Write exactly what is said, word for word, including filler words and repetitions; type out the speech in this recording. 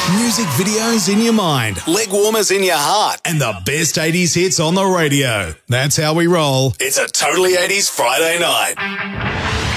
Music videos in your mind, leg warmers in your heart, and the best eighties hits on the radio. That's how we roll. It's a Totally eighties Friday night.